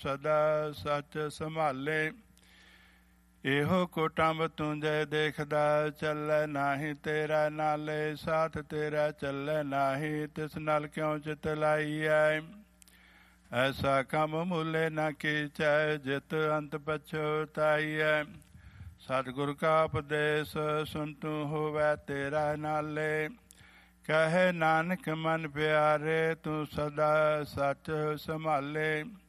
ਸਦਾ ਸੱਚ ਸੰਭਾਲੇ। ਇਹੋ ਕੁਟੰਬ ਤੂੰ ਜੇ ਦੇਖਦਾ, ਚੱਲੈ ਨਾਹੀ ਤੇਰਾ ਨਾਲੇ। ਸਾਥ ਤੇਰਾ ਚੱਲੈ ਨਾਹੀ, ਤਿਸ ਨਾਲ ਕਿਉਂ ਚਿਤ ਲਾਈਐ। ਐਸਾ ਕੰਮ ਮੂਲੇ ਨਾ ਕੀਚੈ, ਜਿਤ ਅੰਤ ਪਛੁਤਾਈਐ। ਸਤਿਗੁਰ ਕਾ ਉਪਦੇਸ਼ ਸੁਨ ਤੂੰ ਹੋਵੈ ਤੇਰਾ ਨਾਲੇ। ਕਹੇ ਨਾਨਕ ਮਨ ਪਿਆਰੇ, ਤੂੰ ਸਦਾ ਸੱਚ ਸੰਭਾਲੇ।